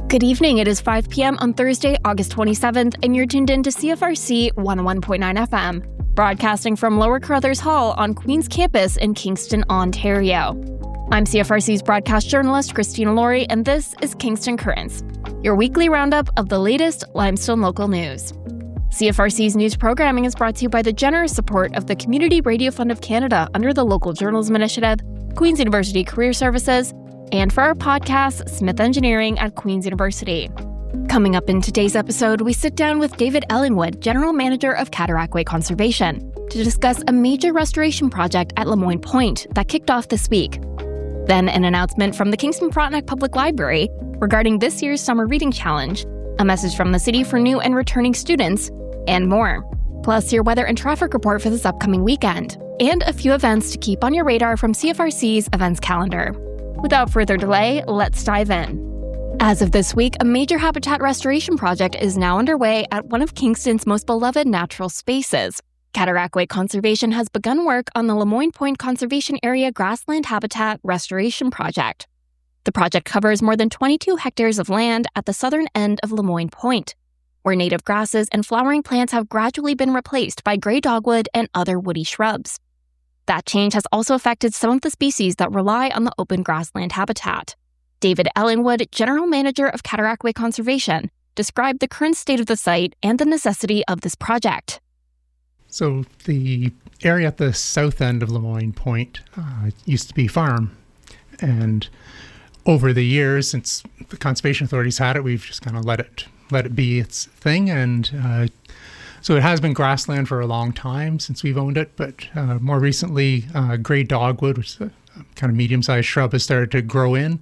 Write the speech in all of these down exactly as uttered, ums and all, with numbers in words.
Good evening. It is five p.m. on Thursday, August twenty-seventh, and you're tuned in to C F R C one oh one point nine F M, broadcasting from Lower Carruthers Hall on Queen's Campus in Kingston, Ontario. I'm C F R C's broadcast journalist, Christina Laurie, and this is Kingston Currents, your weekly roundup of the latest Limestone local news. C F R C's news programming is brought to you by the generous support of the Community Radio Fund of Canada under the Local Journalism Initiative, Queen's University Career Services, and for our podcast, Smith Engineering at Queen's University. Coming up in today's episode, we sit down with David Ellingwood, General Manager of Cataraqui Conservation, to discuss a major restoration project at Lemoyne Point that kicked off this week. Then an announcement from the Kingston Frontenac Public Library regarding this year's Summer Reading Challenge, a message from the city for new and returning students, and more. Plus your weather and traffic report for this upcoming weekend, and a few events to keep on your radar from C F R C's events calendar. Without further delay, let's dive in. As of this week, a major habitat restoration project is now underway at one of Kingston's most beloved natural spaces. Cataraqui Conservation has begun work on the Lemoyne Point Conservation Area Grassland Habitat Restoration Project. The project covers more than twenty-two hectares of land at the southern end of Lemoyne Point, where native grasses and flowering plants have gradually been replaced by grey dogwood and other woody shrubs. That change has also affected some of the species that rely on the open grassland habitat. David Ellingwood, General Manager of Cataraqui Conservation, described the current state of the site and the necessity of this project. So the area at the south end of Lemoyne Point uh, used to be farm. And over the years, since the conservation authorities had it, we've just kind of let it let it be its thing. And uh, So it has been grassland for a long time since we've owned it, but uh, more recently, uh, grey dogwood, which is a kind of medium-sized shrub, has started to grow in.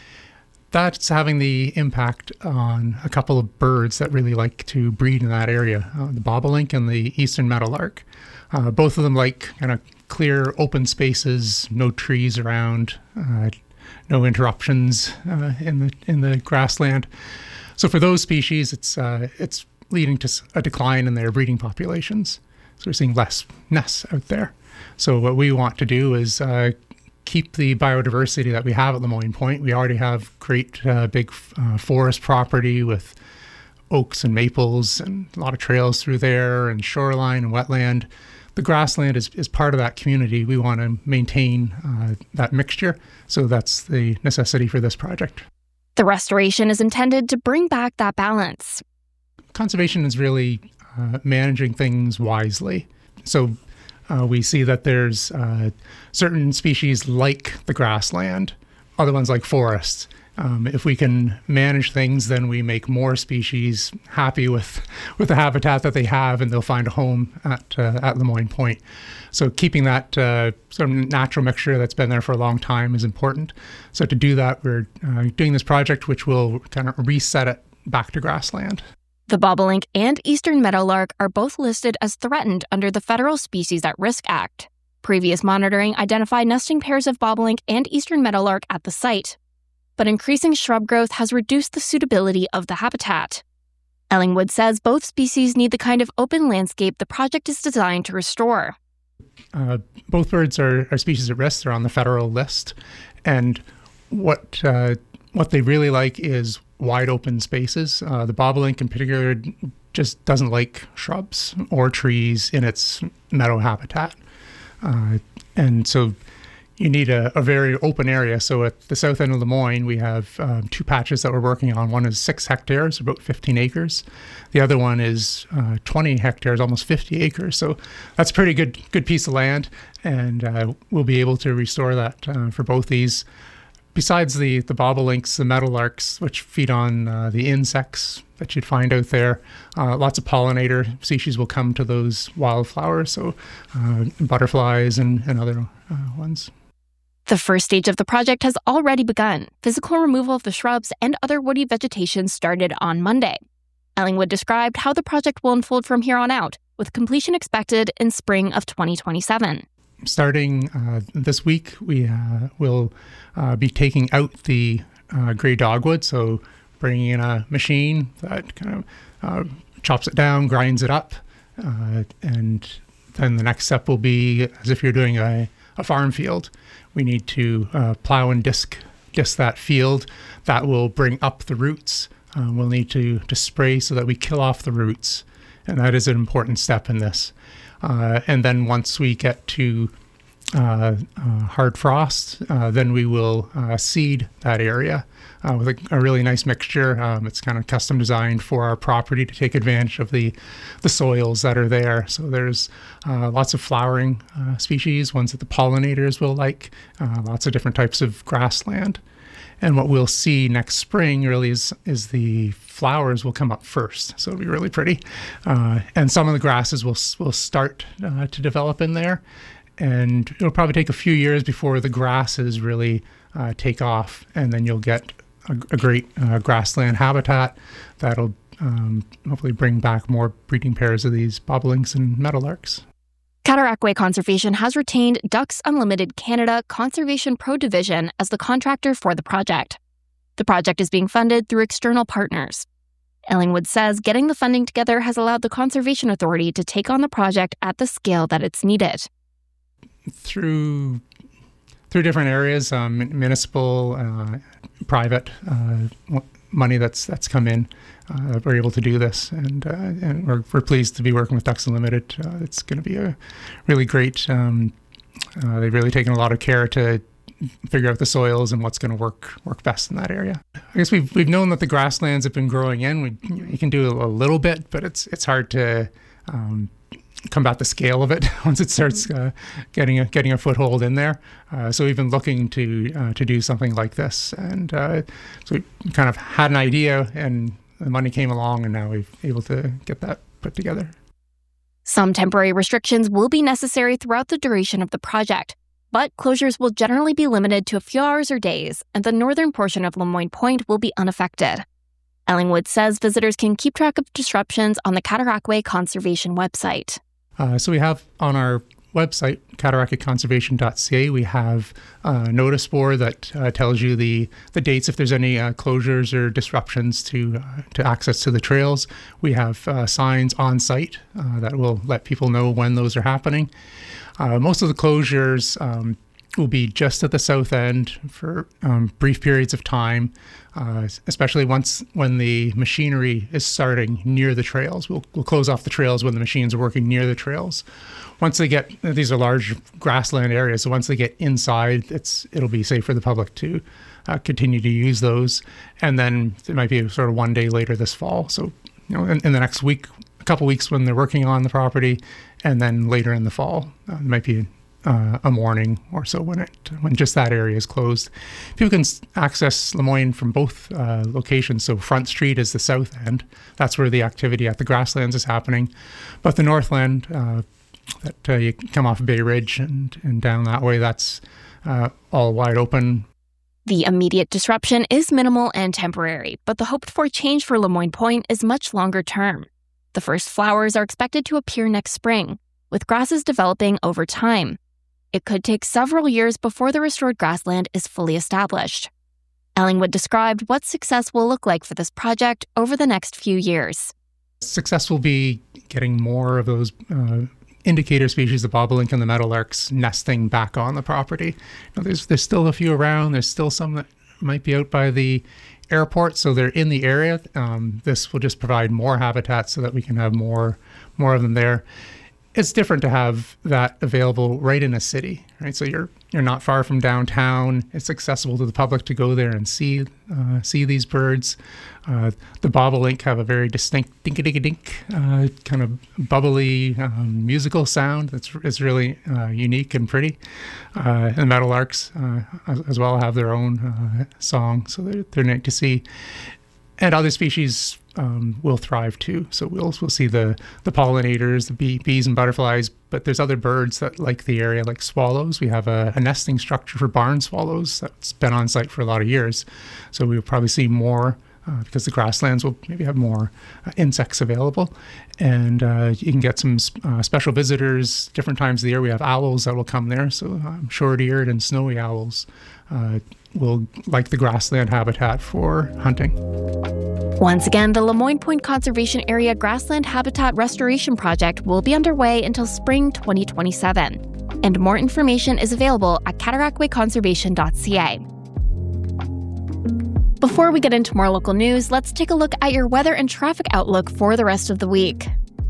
That's having the impact on a couple of birds that really like to breed in that area, uh, the bobolink and the eastern meadowlark. Uh, both of them like kind of clear, open spaces, no trees around, uh, no interruptions uh, in the in the grassland. So for those species, it's uh, it's leading to a decline in their breeding populations. So we're seeing less nests out there. So what we want to do is uh, keep the biodiversity that we have at Lemoyne Point. We already have great uh, big uh, forest property with oaks and maples and a lot of trails through there and shoreline and wetland. The grassland is, is part of that community. We want to maintain uh, that mixture. So that's the necessity for this project. The restoration is intended to bring back that balance. Conservation is really uh, managing things wisely. So uh, we see that there's uh, certain species like the grassland, other ones like forests. Um, if we can manage things, then we make more species happy with, with the habitat that they have, and they'll find a home at uh, at Lemoyne Point. So keeping that uh, sort of natural mixture that's been there for a long time is important. So to do that, we're uh, doing this project, which will kind of reset it back to grassland. The bobolink and eastern meadowlark are both listed as threatened under the Federal Species at Risk Act. Previous monitoring identified nesting pairs of bobolink and eastern meadowlark at the site, but increasing shrub growth has reduced the suitability of the habitat. Ellingwood says both species need the kind of open landscape the project is designed to restore. Uh, both birds are, are species at risk. They're on the federal list. And what uh, what they really like is wide open spaces. Uh, the bobolink in particular just doesn't like shrubs or trees in its meadow habitat. Uh, and so you need a, a very open area. So at the south end of Lemoyne, we have um, two patches that we're working on. One is six hectares, about fifteen acres. The other one is uh, twenty hectares, almost fifty acres. So that's a pretty good good piece of land, and uh, we'll be able to restore that uh, for both these. Besides the, the bobolinks, the meadowlarks, which feed on uh, the insects that you'd find out there, uh, lots of pollinator species will come to those wildflowers, so uh, butterflies and, and other uh, ones. The first stage of the project has already begun. Physical removal of the shrubs and other woody vegetation started on Monday. Ellingwood described how the project will unfold from here on out, with completion expected in spring of twenty twenty-seven. Starting uh, this week, we uh, will uh, be taking out the uh, grey dogwood, so bringing in a machine that kind of uh, chops it down, grinds it up, uh, and then the next step will be, as if you're doing a, a farm field, we need to uh, plow and disc just that field, that will bring up the roots. Uh, we'll need to, to spray so that we kill off the roots. And that is an important step in this. Uh, and then once we get to uh, uh, hard frost, uh, then we will uh, seed that area uh, with a, a really nice mixture. Um, it's kind of custom designed for our property to take advantage of the, the soils that are there. So there's uh, lots of flowering uh, species, ones that the pollinators will like, uh, lots of different types of grassland. And what we'll see next spring really is, is the flowers will come up first. So it'll be really pretty. Uh, and some of the grasses will, will start uh, to develop in there. And it'll probably take a few years before the grasses really uh, take off. And then you'll get a, a great uh, grassland habitat that'll um, hopefully bring back more breeding pairs of these bobolinks and meadowlarks. Cataraqui Conservation has retained Ducks Unlimited Canada Conservation Pro Division as the contractor for the project. The project is being funded through external partners. Ellingwood says getting the funding together has allowed the Conservation Authority to take on the project at the scale that it's needed. Through through different areas, um, municipal, uh, private uh, money that's that's come in, uh, we're able to do this, and uh, and we're, we're pleased to be working with Ducks Unlimited. Uh, it's going to be a really great. Um, uh, they've really taken a lot of care to figure out the soils and what's going to work work best in that area. I guess we've we've known that the grasslands have been growing in. We you can do a little bit, but it's it's hard to um, combat the scale of it once it starts uh, getting a getting a foothold in there. Uh, so we've been looking to uh, to do something like this, and uh, so we kind of had an idea, and the money came along, and now we're able to get that put together. Some temporary restrictions will be necessary throughout the duration of the project, but closures will generally be limited to a few hours or days, and the northern portion of Lemoyne Point will be unaffected. Ellingwood says visitors can keep track of disruptions on the Cataraqui Conservation website. Uh, so we have on our website, cataraqui conservation dot c a, we have a notice board that uh, tells you the, the dates if there's any uh, closures or disruptions to uh, to access to the trails. We have uh, signs on site uh, that will let people know when those are happening. Uh, most of the closures um, will be just at the south end for um, brief periods of time, uh, especially once when the machinery is starting near the trails. We'll, we'll close off the trails when the machines are working near the trails. Once they get, these are large grassland areas, so once they get inside, it's it'll be safe for the public to uh, continue to use those. And then it might be sort of one day later this fall. So, you know, in, in the next week, a couple weeks when they're working on the property, and then later in the fall, uh, it might be Uh, a morning or so when it when just that area is closed. People can s- access Lemoyne from both uh, locations. So Front Street is the south end. That's where the activity at the grasslands is happening. But the Northland, uh, that uh, you come off Bay Ridge and, and down that way, that's uh, all wide open. The immediate disruption is minimal and temporary, but the hoped-for change for Lemoyne Point is much longer term. The first flowers are expected to appear next spring, with grasses developing over time. It could take several years before the restored grassland is fully established. Ellingwood described what success will look like for this project over the next few years. Success will be getting more of those uh, indicator species, the bobolink and the meadowlarks, nesting back on the property. You know, there's there's still a few around. There's still some that might be out by the airport, so they're in the area. Um, this will just provide more habitat so that we can have more more of them there. It's different to have that available right in a city, right? So you're you're not far from downtown. It's accessible to the public to go there and see uh, see these birds. Uh, the bobolink have a very distinct dink-a-dink-a-dink uh, kind of bubbly um, musical sound that's it's really uh, unique and pretty. Uh, and meadowlarks uh, as, as well have their own uh, song, so they're, they're neat to see. And other species um, will thrive too. So we'll we'll see the the pollinators, the bee, bees and butterflies. But there's other birds that like the area, like swallows. We have a, a nesting structure for barn swallows that's been on site for a lot of years. So we'll probably see more uh, because the grasslands will maybe have more uh, insects available. And uh, you can get some uh, special visitors different times of the year. We have owls that will come there. So um, short-eared and snowy owls Uh, will like the grassland habitat for hunting. Once again, the Lemoyne Point Conservation Area Grassland Habitat Restoration Project will be underway until spring twenty twenty-seven, and more information is available at cataraqui conservation dot c a. Before we get into more local news, let's take a look at your weather and traffic outlook for the rest of the week.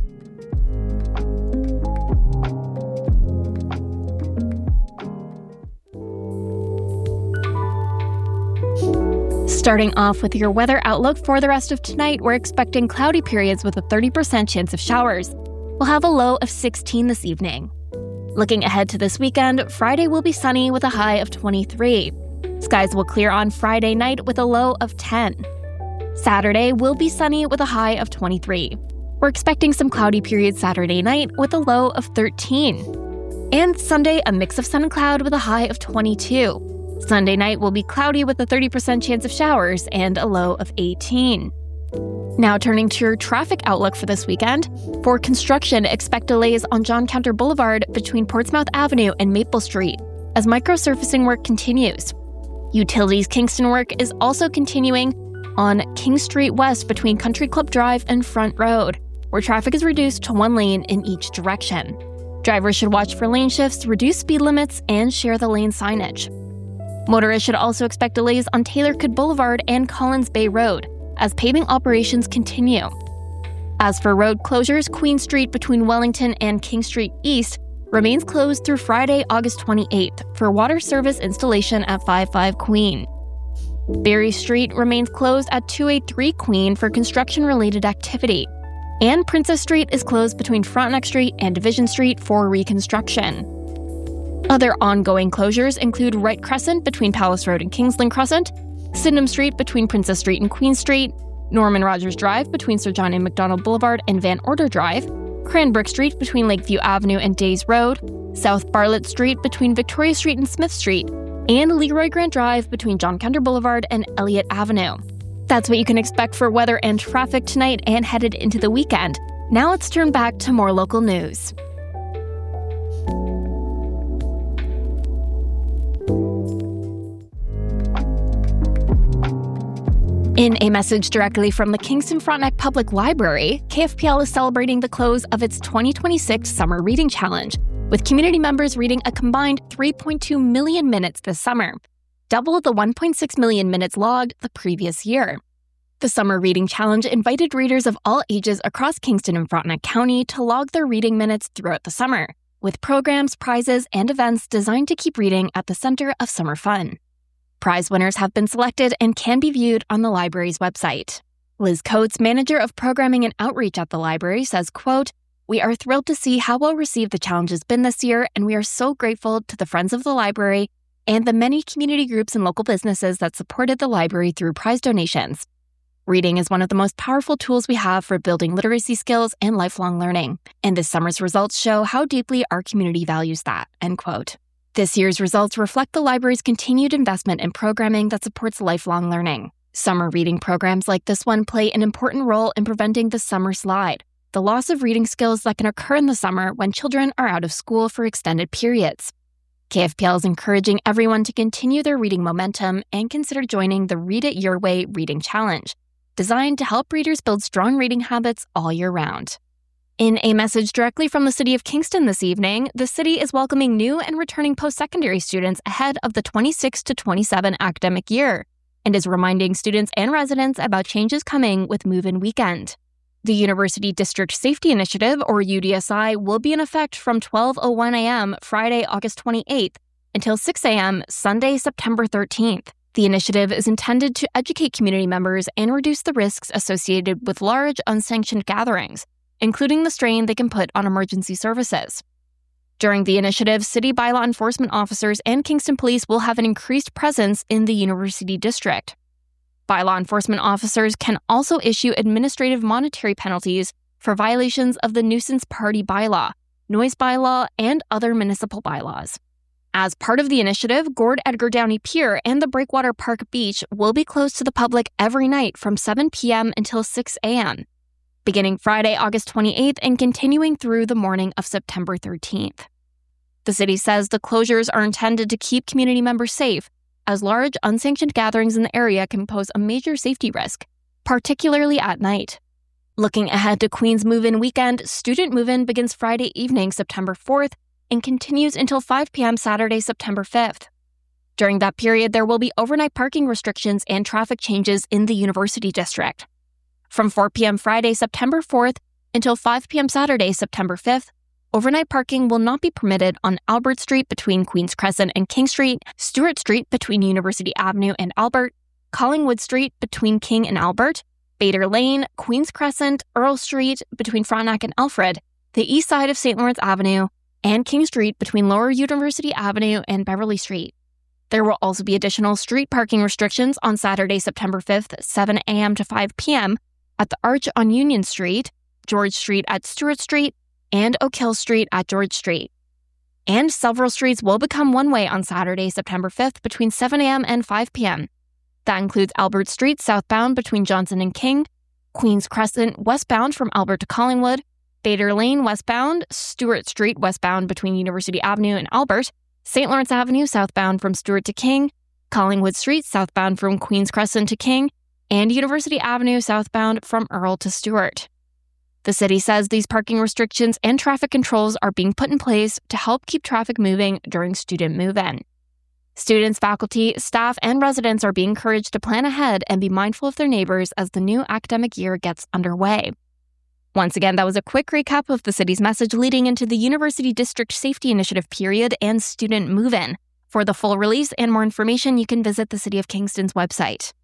Starting off with your weather outlook for the rest of tonight, we're expecting cloudy periods with a thirty percent chance of showers. We'll have a low of sixteen this evening. Looking ahead to this weekend, Friday will be sunny with a high of twenty-three. Skies will clear on Friday night with a low of ten. Saturday will be sunny with a high of twenty-three. We're expecting some cloudy periods Saturday night with a low of thirteen. And Sunday, a mix of sun and cloud with a high of twenty-two. Sunday night will be cloudy with a thirty percent chance of showers and a low of eighteen. Now turning to your traffic outlook for this weekend. For construction, expect delays on John Counter Boulevard between Portsmouth Avenue and Maple Street as microsurfacing work continues. Utilities Kingston work is also continuing on King Street West between Country Club Drive and Front Road, where traffic is reduced to one lane in each direction. Drivers should watch for lane shifts, reduce speed limits, and share the lane signage. Motorists should also expect delays on Taylor-Could Boulevard and Collins Bay Road as paving operations continue. As for road closures, Queen Street between Wellington and King Street East remains closed through Friday, August twenty-eighth for water service installation at fifty-five Queen. Berry Street remains closed at two eighty-three Queen for construction-related activity. And Princess Street is closed between Frontenac Street and Division Street for reconstruction. Other ongoing closures include Wright Crescent between Palace Road and Kingsland Crescent, Sydenham Street between Princess Street and Queen Street, Norman Rogers Drive between Sir John A. Macdonald Boulevard and Van Order Drive, Cranbrook Street between Lakeview Avenue and Days Road, South Bartlett Street between Victoria Street and Smith Street, and Leroy Grant Drive between John Counter Boulevard and Elliott Avenue. That's what you can expect for weather and traffic tonight and headed into the weekend. Now let's turn back to more local news. In a message directly from the Kingston Frontenac Public Library, K F P L is celebrating the close of its twenty twenty-six Summer Reading Challenge, with community members reading a combined three point two million minutes this summer, double the one point six million minutes logged the previous year. The Summer Reading Challenge invited readers of all ages across Kingston and Frontenac County to log their reading minutes throughout the summer, with programs, prizes, and events designed to keep reading at the center of summer fun. Prize winners have been selected and can be viewed on the library's website. Liz Coates, manager of programming and outreach at the library, says, quote, "We are thrilled to see how well received the challenge has been this year, and we are so grateful to the Friends of the Library and the many community groups and local businesses that supported the library through prize donations. Reading is one of the most powerful tools we have for building literacy skills and lifelong learning, and this summer's results show how deeply our community values that," end quote. This year's results reflect the library's continued investment in programming that supports lifelong learning. Summer reading programs like this one play an important role in preventing the summer slide, the loss of reading skills that can occur in the summer when children are out of school for extended periods. K F P L is encouraging everyone to continue their reading momentum and consider joining the Read It Your Way Reading Challenge, designed to help readers build strong reading habits all year round. In a message directly from the City of Kingston this evening, the city is welcoming new and returning post-secondary students ahead of the twenty-six to twenty-seven academic year, and is reminding students and residents about changes coming with Move-In Weekend. The University District Safety Initiative, or U D S I, will be in effect from twelve oh one a.m. Friday, August twenty-eighth, until six a.m. Sunday, September thirteenth. The initiative is intended to educate community members and reduce the risks associated with large, unsanctioned gatherings, including the strain they can put on emergency services. During the initiative, city bylaw enforcement officers and Kingston Police will have an increased presence in the University District. Bylaw enforcement officers can also issue administrative monetary penalties for violations of the nuisance party bylaw, noise bylaw, and other municipal bylaws. As part of the initiative, Gord Edgar Downey Pier and the Breakwater Park Beach will be closed to the public every night from seven p.m. until six a.m., beginning Friday, August twenty-eighth and continuing through the morning of September thirteenth. The city says the closures are intended to keep community members safe, as large, unsanctioned gatherings in the area can pose a major safety risk, particularly at night. Looking ahead to Queen's Move-In Weekend, student move-in begins Friday evening, September fourth, and continues until five p.m. Saturday, September fifth. During that period, there will be overnight parking restrictions and traffic changes in the University District. From four p.m. Friday, September fourth, until five p.m. Saturday, September fifth, overnight parking will not be permitted on Albert Street between Queens Crescent and King Street, Stewart Street between University Avenue and Albert, Collingwood Street between King and Albert, Bader Lane, Queens Crescent, Earl Street between Frontenac and Alfred, the east side of Saint Lawrence Avenue, and King Street between Lower University Avenue and Beverly Street. There will also be additional street parking restrictions on Saturday, September fifth, seven a.m. to five p.m. at the Arch on Union Street, George Street at Stewart Street, and Oak Hill Street at George Street. And several streets will become one-way on Saturday, September fifth between seven a.m. and five p.m. That includes Albert Street southbound between Johnson and King, Queens Crescent westbound from Albert to Collingwood, Bader Lane westbound, Stewart Street westbound between University Avenue and Albert, Saint Lawrence Avenue southbound from Stewart to King, Collingwood Street southbound from Queens Crescent to King, and University Avenue southbound from Earl to Stewart. The city says these parking restrictions and traffic controls are being put in place to help keep traffic moving during student move-in. Students, faculty, staff, and residents are being encouraged to plan ahead and be mindful of their neighbors as the new academic year gets underway. Once again, that was a quick recap of the city's message leading into the University District Safety Initiative period and student move-in. For the full release and more information, you can visit the City of Kingston's website.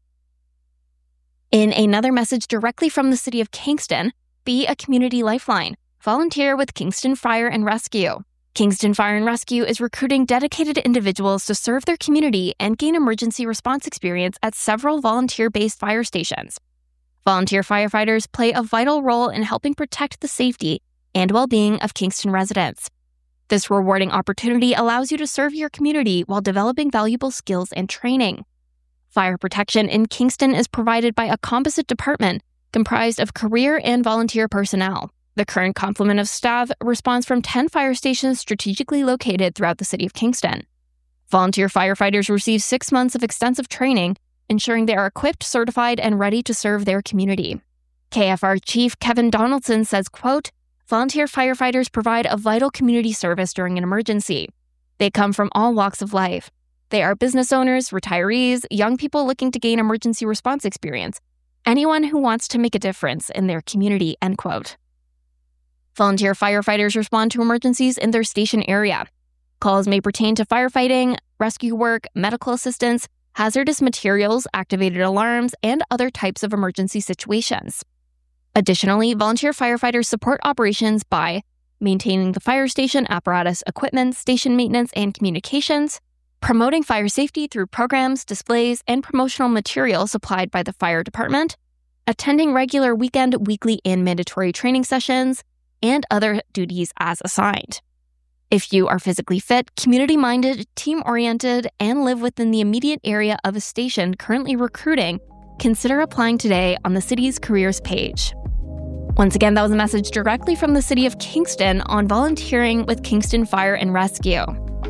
In another message directly from the City of Kingston, be a community lifeline. Volunteer with Kingston Fire and Rescue. Kingston Fire and Rescue is recruiting dedicated individuals to serve their community and gain emergency response experience at several volunteer-based fire stations. Volunteer firefighters play a vital role in helping protect the safety and well-being of Kingston residents. This rewarding opportunity allows you to serve your community while developing valuable skills and training. Fire protection in Kingston is provided by a composite department comprised of career and volunteer personnel. The current complement of staff responds from ten fire stations strategically located throughout the City of Kingston. Volunteer firefighters receive six months of extensive training, ensuring they are equipped, certified, and ready to serve their community. K F R Chief Kevin Donaldson says, quote, "Volunteer firefighters provide a vital community service during an emergency. They come from all walks of life. They are business owners, retirees, young people looking to gain emergency response experience, anyone who wants to make a difference in their community," end quote. Volunteer firefighters respond to emergencies in their station area. Calls may pertain to firefighting, rescue work, medical assistance, hazardous materials, activated alarms, and other types of emergency situations. Additionally, volunteer firefighters support operations by maintaining the fire station apparatus, equipment, station maintenance, and communications, promoting fire safety through programs, displays, and promotional material supplied by the fire department, attending regular weekend, weekly, and mandatory training sessions, and other duties as assigned. If you are physically fit, community-minded, team-oriented, and live within the immediate area of a station currently recruiting, consider applying today on the city's careers page. Once again, that was a message directly from the City of Kingston on volunteering with Kingston Fire and Rescue.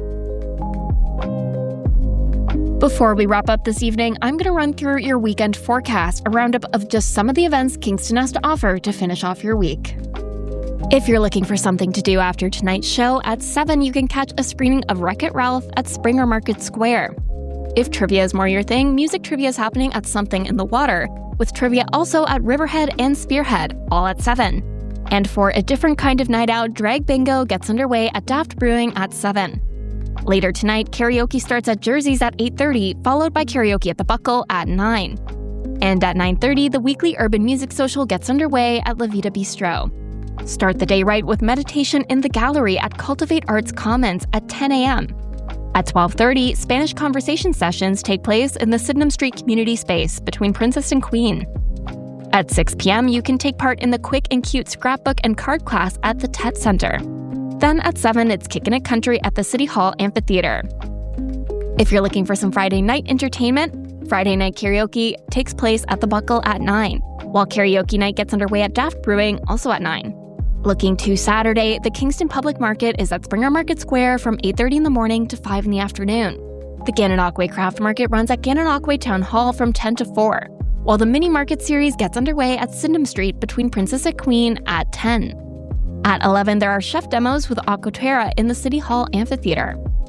Before we wrap up this evening, I'm going to run through your weekend forecast, a roundup of just some of the events Kingston has to offer to finish off your week. If you're looking for something to do after tonight's show, at seven you can catch a screening of Wreck-It Ralph at Springer Market Square. If trivia is more your thing, music trivia is happening at Something in the Water, with trivia also at Riverhead and Spearhead, all at seven. And for a different kind of night out, Drag Bingo gets underway at Daft Brewing at seven. Later tonight, karaoke starts at Jersey's at eight thirty, followed by karaoke at the Buckle at nine. And at nine thirty, the weekly Urban Music Social gets underway at La Vida Bistro. Start the day right with meditation in the gallery at Cultivate Arts Commons at ten a.m. At twelve thirty, Spanish conversation sessions take place in the Sydenham Street Community Space between Princess and Queen. At six p.m., you can take part in the Quick and Cute scrapbook and card class at the Tet Center. Then at seven, it's Kickin' It Country at the City Hall Amphitheater. If you're looking for some Friday night entertainment, Friday night karaoke takes place at the Buckle at nine, while karaoke night gets underway at Daft Brewing, also at nine. Looking to Saturday, the Kingston Public Market is at Springer Market Square from eight thirty in the morning to five in the afternoon. The Gananoque Craft Market runs at Gananoque Town Hall from ten to four, while the Mini Market Series gets underway at Sydenham Street between Princess and Queen at ten. At eleven, there are chef demos with Aquaterra in the City Hall Amphitheater.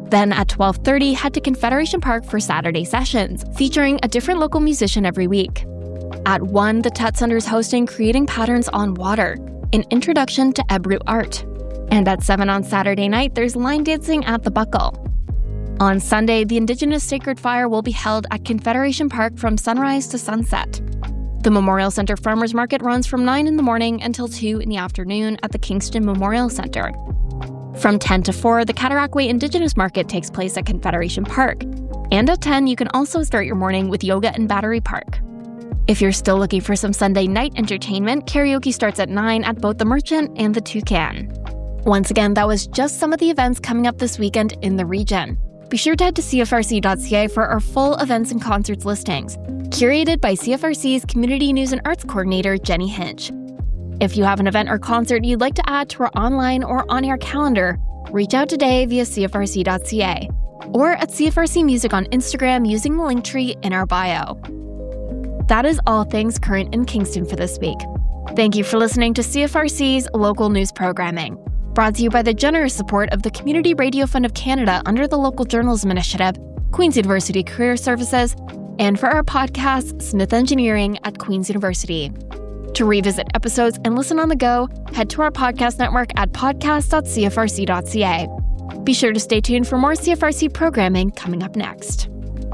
Then at twelve thirty, head to Confederation Park for Saturday sessions, featuring a different local musician every week. At one, the Tet Center is hosting Creating Patterns on Water, an introduction to Ebru art. And at seven on Saturday night, there's line dancing at the Buckle. On Sunday, the Indigenous Sacred Fire will be held at Confederation Park from sunrise to sunset. The Memorial Center Farmers Market runs from nine in the morning until two in the afternoon at the Kingston Memorial Center. From ten to four, the Cataraqui Indigenous Market takes place at Confederation Park. And at ten, you can also start your morning with yoga in Battery Park. If you're still looking for some Sunday night entertainment, karaoke starts at nine at both the Merchant and the Toucan. Once again, that was just some of the events coming up this weekend in the region. Be sure to head to C F R C dot C A for our full events and concerts listings, curated by C F R C's Community News and Arts Coordinator, Jenny Hinch. If you have an event or concert you'd like to add to our online or on-air calendar, reach out today via C F R C dot C A or at C F R C Music on Instagram using the link tree in our bio. That is all things current in Kingston for this week. Thank you for listening to C F R C's local news programming, brought to you by the generous support of the Community Radio Fund of Canada under the Local Journalism Initiative, Queen's University Career Services, and for our podcast, Smith Engineering at Queen's University. To revisit episodes and listen on the go, head to our podcast network at podcast dot C F R C dot C A. Be sure to stay tuned for more C F R C programming coming up next.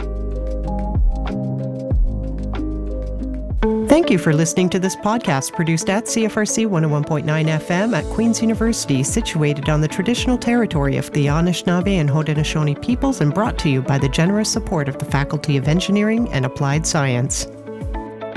Thank you for listening to this podcast produced at C F R C one oh one point nine F M at Queen's University, situated on the traditional territory of the Anishinaabe and Haudenosaunee peoples and brought to you by the generous support of the Faculty of Engineering and Applied Science.